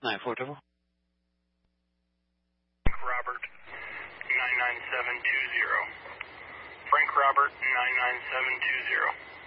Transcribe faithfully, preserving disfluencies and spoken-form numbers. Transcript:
nine four double. Frank Robert, nine nine seven two zero. Frank Robert, nine nine seven two zero.